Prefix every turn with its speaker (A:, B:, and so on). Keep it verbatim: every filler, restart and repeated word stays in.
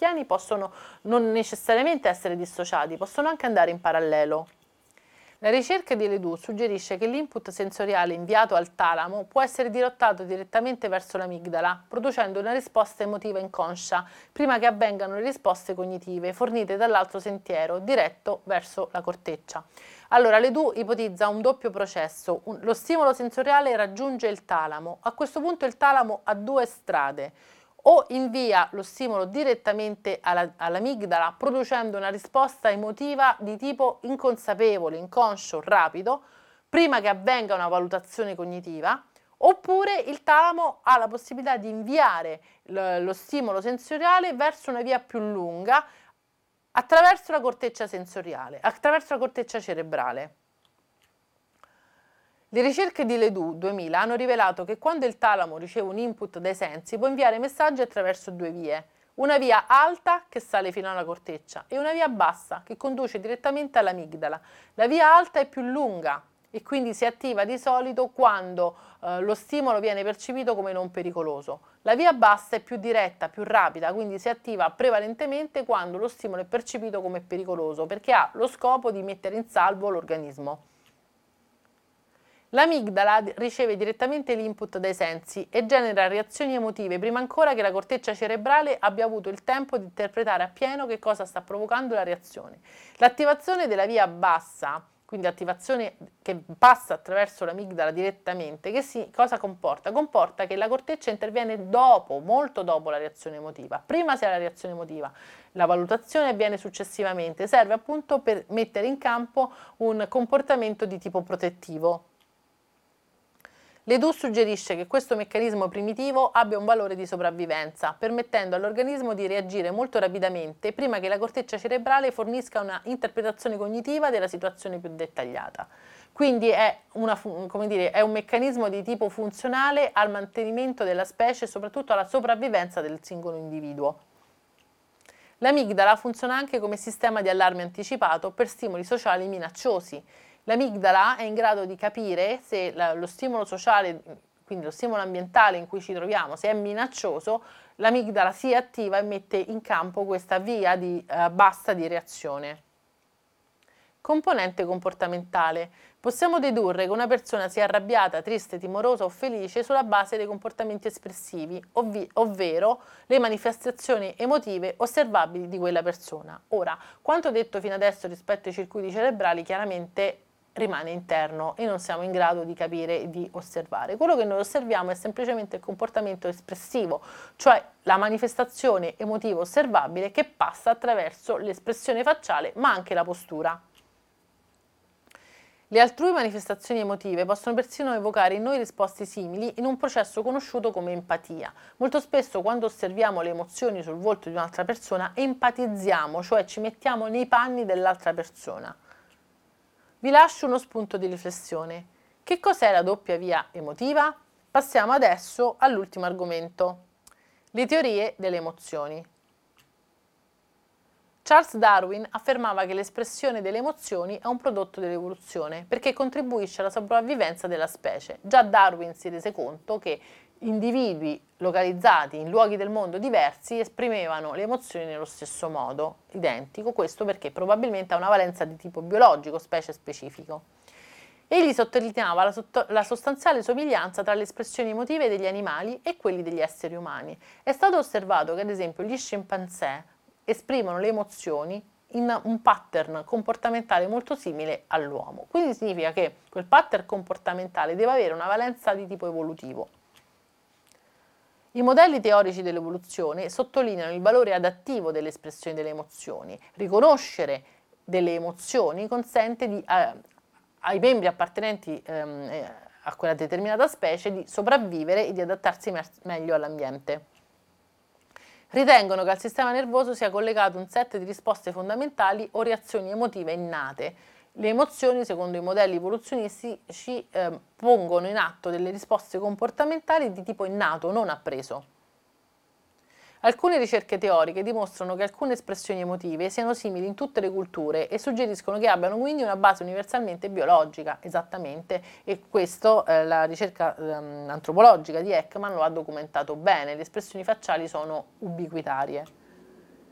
A: sostieni possono non necessariamente essere dissociati, possono anche andare in parallelo. La ricerca di Ledoux suggerisce che l'input sensoriale inviato al talamo può essere dirottato direttamente verso l'amigdala, producendo una risposta emotiva inconscia, prima che avvengano le risposte cognitive fornite dall'altro sentiero, diretto verso la corteccia. Allora, Ledoux ipotizza un doppio processo. Un, lo stimolo sensoriale raggiunge il talamo. A questo punto il talamo ha due strade. O invia lo stimolo direttamente alla, all'amigdala, producendo una risposta emotiva di tipo inconsapevole, inconscio, rapido, prima che avvenga una valutazione cognitiva, oppure il talamo ha la possibilità di inviare lo, lo stimolo sensoriale verso una via più lunga, attraverso la corteccia sensoriale, attraverso la corteccia cerebrale. Le ricerche di Ledoux duemila hanno rivelato che quando il talamo riceve un input dai sensi può inviare messaggi attraverso due vie, una via alta che sale fino alla corteccia e una via bassa che conduce direttamente all'amigdala. La via alta è più lunga e quindi si attiva di solito quando eh, lo stimolo viene percepito come non pericoloso. La via bassa è più diretta, più rapida, quindi si attiva prevalentemente quando lo stimolo è percepito come pericoloso, perché ha lo scopo di mettere in salvo l'organismo. L'amigdala riceve direttamente l'input dai sensi e genera reazioni emotive prima ancora che la corteccia cerebrale abbia avuto il tempo di interpretare appieno che cosa sta provocando la reazione. L'attivazione della via bassa, quindi l'attivazione che passa attraverso l'amigdala direttamente, che si, cosa comporta? Comporta che la corteccia interviene dopo, molto dopo la reazione emotiva. Prima c'è la reazione emotiva, la valutazione avviene successivamente, serve appunto per mettere in campo un comportamento di tipo protettivo. Ledoux suggerisce che questo meccanismo primitivo abbia un valore di sopravvivenza, permettendo all'organismo di reagire molto rapidamente prima che la corteccia cerebrale fornisca una interpretazione cognitiva della situazione più dettagliata. Quindi è, una, come dire, è un meccanismo di tipo funzionale al mantenimento della specie e soprattutto alla sopravvivenza del singolo individuo. L'amigdala funziona anche come sistema di allarme anticipato per stimoli sociali minacciosi. L'amigdala è in grado di capire se la, lo stimolo sociale, quindi lo stimolo ambientale in cui ci troviamo, se è minaccioso, l'amigdala si attiva e mette in campo questa via di, eh, bassa di reazione. Componente comportamentale. Possiamo dedurre che una persona sia arrabbiata, triste, timorosa o felice sulla base dei comportamenti espressivi, ovvi- ovvero le manifestazioni emotive osservabili di quella persona. Ora, quanto detto fino adesso rispetto ai circuiti cerebrali chiaramente rimane interno e non siamo in grado di capire e di osservare. Quello che noi osserviamo è semplicemente il comportamento espressivo, cioè la manifestazione emotiva osservabile che passa attraverso l'espressione facciale ma anche la postura. Le altrui manifestazioni emotive possono persino evocare in noi risposte simili in un processo conosciuto come empatia. Molto spesso quando osserviamo le emozioni sul volto di un'altra persona empatizziamo, cioè ci mettiamo nei panni dell'altra persona. Vi lascio uno spunto di riflessione. Che cos'è la doppia via emotiva? Passiamo adesso all'ultimo argomento, le teorie delle emozioni. Charles Darwin affermava che l'espressione delle emozioni è un prodotto dell'evoluzione perché contribuisce alla sopravvivenza della specie. Già Darwin si rese conto che individui localizzati in luoghi del mondo diversi esprimevano le emozioni nello stesso modo, identico, questo perché probabilmente ha una valenza di tipo biologico, specie specifico. Egli sottolineava la, sotto- la sostanziale somiglianza tra le espressioni emotive degli animali e quelli degli esseri umani. È stato osservato che ad esempio gli scimpanzé esprimono le emozioni in un pattern comportamentale molto simile all'uomo. Quindi significa che quel pattern comportamentale deve avere una valenza di tipo evolutivo. I modelli teorici dell'evoluzione sottolineano il valore adattivo delle espressioni delle emozioni. Riconoscere delle emozioni consente di, eh, ai membri appartenenti ehm, a quella determinata specie di sopravvivere e di adattarsi me- meglio all'ambiente. Ritengono che al sistema nervoso sia collegato un set di risposte fondamentali o reazioni emotive innate. Le emozioni, secondo i modelli evoluzionistici, eh, pongono in atto delle risposte comportamentali di tipo innato, non appreso. Alcune ricerche teoriche dimostrano che alcune espressioni emotive siano simili in tutte le culture e suggeriscono che abbiano quindi una base universalmente biologica, esattamente, e questo eh, la ricerca eh, antropologica di Ekman lo ha documentato bene, le espressioni facciali sono ubiquitarie.